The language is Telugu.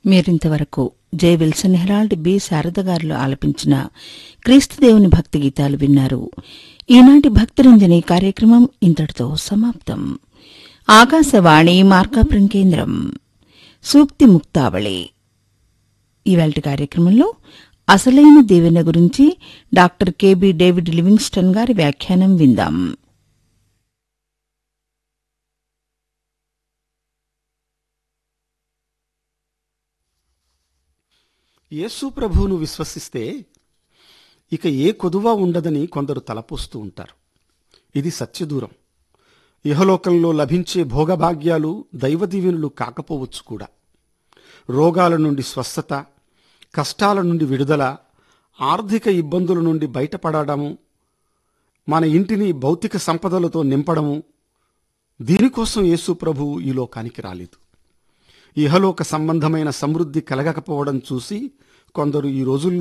మీరింతవరకు J Wilson Herald B Sharada గారులు ఆలపించిన క్రీస్తుదేవుని భక్తి గీతాలు విన్నారు. ఈనాటి భక్తిరంజని కార్యక్రమం ఇంతటితో సమాప్తం. ఆకాశవాణి మార్కాపురం కేంద్రం. సూక్తి ముక్తావళి. ఇవాల్టి కార్యక్రమంలో అసలైన దీవెన గురించి డాక్టర్ కెబి డేవిడ్ లివింగ్స్టన్ గారి వ్యాఖ్యానం విందాం. యేసు ప్రభువును విశ్వసిస్తే ఇక ఏ కొదువ ఉండదని కొందరు తలపోస్తూ ఉంటారు. ఇది సత్యదూరం. ఇహలోకంలో లభించే భోగభాగ్యాలు దైవదీవెనులు కాకపోవచ్చు కూడా. రోగాల నుండి స్వస్థత, కష్టాల నుండి విడుదల, ఆర్థిక ఇబ్బందుల నుండి బయటపడడము, మన ఇంటిని భౌతిక సంపదలతో నింపడము, దీనికోసం యేసు ప్రభువు ఈ లోకానికి రాలేదు. ఇహలోక సంబంధమైన సమృద్ధి కలగకపోవడం చూసి కొందరు ఈ రోజుల్లో